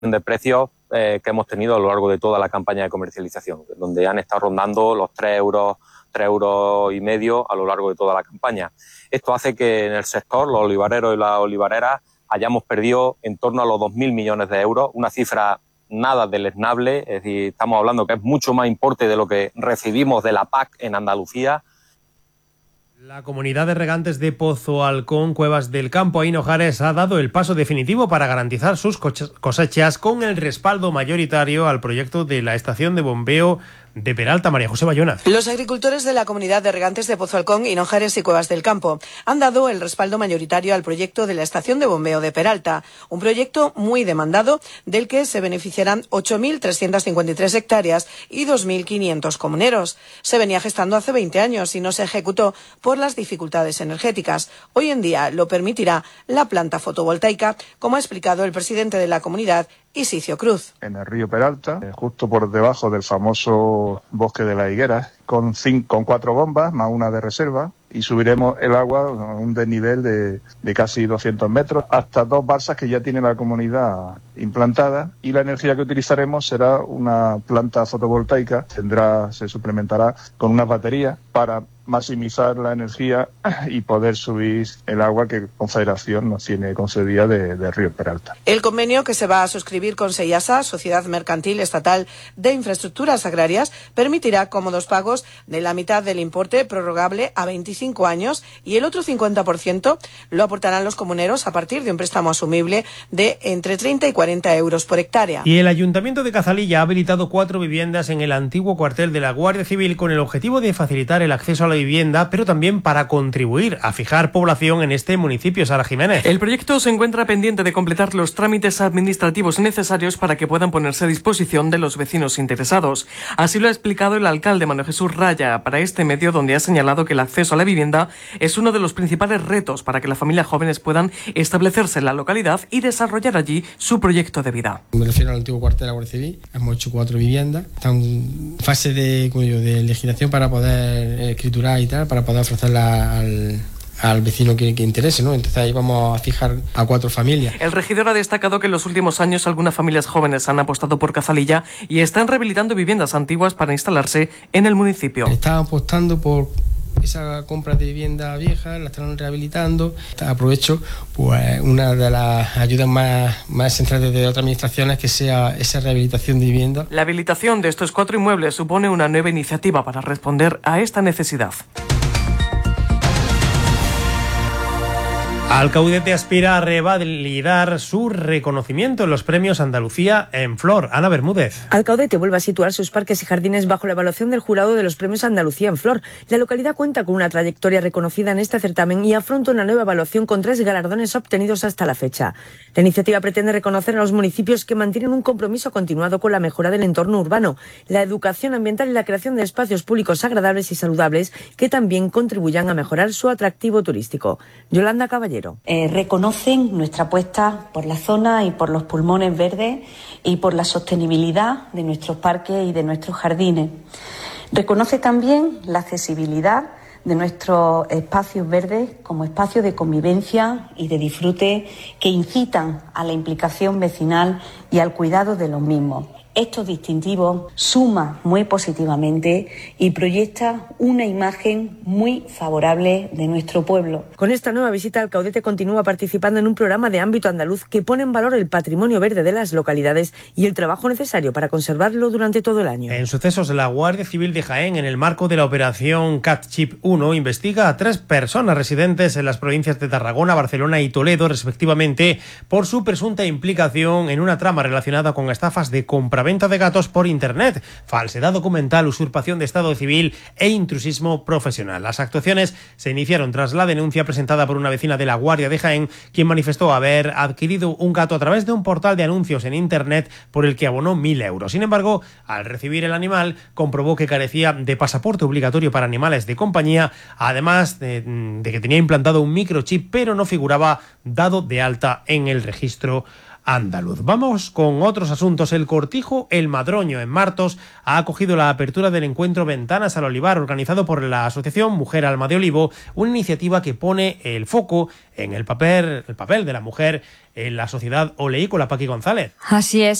de precios que hemos tenido a lo largo de toda la campaña de comercialización, donde han estado rondando los 3 euros y medio a lo largo de toda la campaña. Esto hace que en el sector, los olivareros y las olivareras, hayamos perdido en torno a los 2.000 millones de euros, una cifra nada deleznable, es decir, estamos hablando que es mucho más importe de lo que recibimos de la PAC en Andalucía. La comunidad de regantes de Pozo Alcón, Cuevas del Campo e Hinojares ha dado el paso definitivo para garantizar sus cosechas con el respaldo mayoritario al proyecto de la estación de bombeo de Peralta. María José Bayona. Los agricultores de la comunidad de regantes de Pozo Alcón, Hinojares y Cuevas del Campo han dado el respaldo mayoritario al proyecto de la estación de bombeo de Peralta, un proyecto muy demandado del que se beneficiarán 8.353 hectáreas y 2.500 comuneros. Se venía gestando hace 20 años y no se ejecutó por las dificultades energéticas. Hoy en día lo permitirá la planta fotovoltaica, como ha explicado el presidente de la comunidad, Isicio Cruz. En el río Peralta, justo por debajo del famoso bosque de las higueras, con 4 bombas más una de reserva, y subiremos el agua a un desnivel de casi 200 metros hasta 2 balsas que ya tiene la comunidad implantada, y la energía que utilizaremos será una planta fotovoltaica, se suplementará con unas baterías para maximizar la energía y poder subir el agua que Confederación nos tiene concedida de Río Peralta. El convenio que se va a suscribir con SEIASA, Sociedad Mercantil Estatal de Infraestructuras Agrarias, permitirá cómodos pagos de la mitad del importe prorrogable a 25 años y el otro 50% lo aportarán los comuneros a partir de un préstamo asumible de entre 30 y 40 euros por hectárea. Y el Ayuntamiento de Cazalilla ha habilitado 4 viviendas en el antiguo cuartel de la Guardia Civil con el objetivo de facilitar el acceso a la vivienda, pero también para contribuir a fijar población en este municipio. Sara Jiménez. El proyecto se encuentra pendiente de completar los trámites administrativos necesarios para que puedan ponerse a disposición de los vecinos interesados. Así lo ha explicado el alcalde Manuel Jesús Raya para este medio, donde ha señalado que el acceso a la vivienda es uno de los principales retos para que las familias jóvenes puedan establecerse en la localidad y desarrollar allí su proyecto de vida. Me refiero al antiguo cuartel de la Guardia Civil. Hemos hecho 4 viviendas. Están en fase de legislación para poder escriturar y tal, para poder ofrecerla al vecino que interese, ¿no? Entonces ahí vamos a fijar a 4 familias. El regidor ha destacado que en los últimos años algunas familias jóvenes han apostado por Cazalilla y están rehabilitando viviendas antiguas para instalarse en el municipio. Están apostando por esa compra de vivienda vieja, la están rehabilitando. Aprovecho pues una de las ayudas más centrales de otras administraciones, que sea esa rehabilitación de vivienda. La habilitación de estos 4 inmuebles supone una nueva iniciativa para responder a esta necesidad. Alcaudete aspira a revalidar su reconocimiento en los premios Andalucía en Flor. Ana Bermúdez. Alcaudete vuelve a situar sus parques y jardines bajo la evaluación del jurado de los premios Andalucía en Flor. La localidad cuenta con una trayectoria reconocida en este certamen y afronta una nueva evaluación con 3 galardones obtenidos hasta la fecha. La iniciativa pretende reconocer a los municipios que mantienen un compromiso continuado con la mejora del entorno urbano, la educación ambiental y la creación de espacios públicos agradables y saludables que también contribuyan a mejorar su atractivo turístico. Yolanda Caballero. Reconocen nuestra apuesta por la zona y por los pulmones verdes y por la sostenibilidad de nuestros parques y de nuestros jardines. Reconoce también la accesibilidad de nuestros espacios verdes como espacios de convivencia y de disfrute que incitan a la implicación vecinal y al cuidado de los mismos. Estos distintivos suman muy positivamente y proyectan una imagen muy favorable de nuestro pueblo. Con esta nueva visita, Alcaudete continúa participando en un programa de ámbito andaluz que pone en valor el patrimonio verde de las localidades y el trabajo necesario para conservarlo durante todo el año. En sucesos, la Guardia Civil de Jaén, en el marco de la operación CatChip 1, investiga a 3 personas residentes en las provincias de Tarragona, Barcelona y Toledo, respectivamente, por su presunta implicación en una trama relacionada con estafas de compraventa de gatos por internet, falsedad documental, usurpación de estado civil e intrusismo profesional. Las actuaciones se iniciaron tras la denuncia presentada por una vecina de la Guardia de Jaén, quien manifestó haber adquirido un gato a través de un portal de anuncios en internet por el que abonó 1.000 euros. Sin embargo, al recibir el animal, comprobó que carecía de pasaporte obligatorio para animales de compañía, además de que tenía implantado un microchip, pero no figuraba dado de alta en el registro andaluz. Vamos con otros asuntos. El Cortijo El Madroño en Martos ha acogido la apertura del encuentro Ventanas al Olivar, organizado por la Asociación Mujer Alma de Olivo, una iniciativa que pone el foco en el papel de la mujer en la sociedad oleícola. Paqui González. Así es.